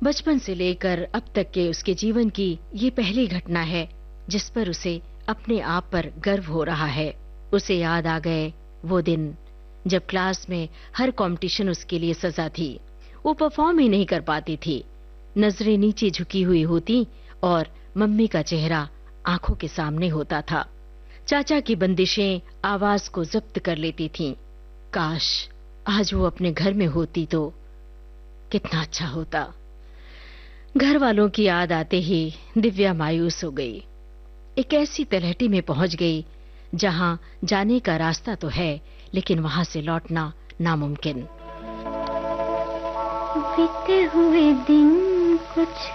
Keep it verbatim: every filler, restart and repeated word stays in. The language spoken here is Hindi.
बचपन से लेकर अब तक के उसके जीवन की ये पहली घटना है जिस पर उसे अपने आप पर गर्व हो रहा है। उसे याद आ गए वो दिन जब क्लास में हर कंपटीशन उसके लिए सजा थी। वो परफॉर्म ही नहीं कर पाती थी, नजरें नीचे झुकी हुई होती और मम्मी का चेहरा आंखों के सामने होता था। चाचा की बंदिशें आवाज को जब्त कर लेती थीं। काश आज वो अपने घर में होती तो कितना अच्छा होता। घर वालों की याद आते ही दिव्या मायूस हो गई। एक ऐसी तलहटी में पहुंच गई जहां जाने का रास्ता तो है लेकिन वहां से लौटना नामुमकिन। बीते हुए दिन कुछ